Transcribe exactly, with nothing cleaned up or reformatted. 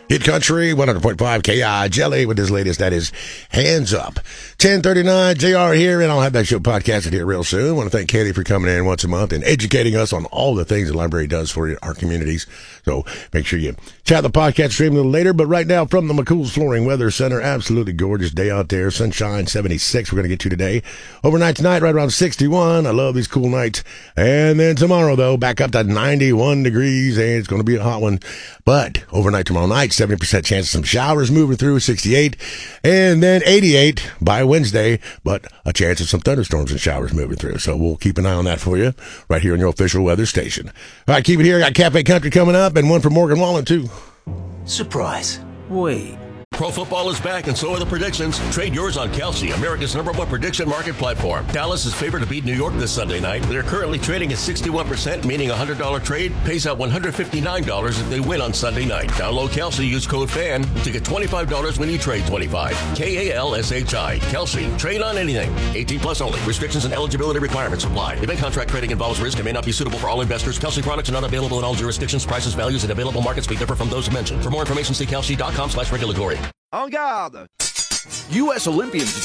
Hit Country, one hundred point five K I Jelly with his latest, that is Hands Up. ten thirty-nine, J R here, and I'll have that show podcasted here real soon. I want to thank Katie for coming in once a month and educating us on all the things the library does for our communities. So make sure you chat the podcast stream a little later. But right now, from the McCool's Flooring Weather Center, absolutely gorgeous day out there. Sunshine, seventy-six we're going to get to today. Overnight tonight, right around sixty-one. I love these cool nights. And then tomorrow, though, back up to ninety-one degrees, and it's going to be a hot one. But overnight tomorrow night, seventy percent chance of some showers moving through, sixty-eight, and then eighty-eight by Wednesday, but a chance of some thunderstorms and showers moving through. So we'll keep an eye on that for you right here on your official weather station. All right, keep it here. I got Cafe Country coming up and one for Morgan Wallen, too. Surprise. Wait. Pro football is back, and so are the predictions. Trade yours on Kalshi, America's number one prediction market platform. Dallas is favored to beat New York this Sunday night. They're currently trading at sixty-one percent, meaning a one hundred dollars trade pays out one hundred fifty-nine dollars if they win on Sunday night. Download Kalshi, use code FAN to get twenty-five dollars when you trade twenty-five. K A L S H I. Kalshi. Trade on anything. eighteen plus only. Restrictions and eligibility requirements apply. Event contract trading involves risk and may not be suitable for all investors. Kalshi products are not available in all jurisdictions. Prices, values, and available markets may differ from those mentioned. For more information, see kalshi dot com slash regulatory. En garde! U S Olympians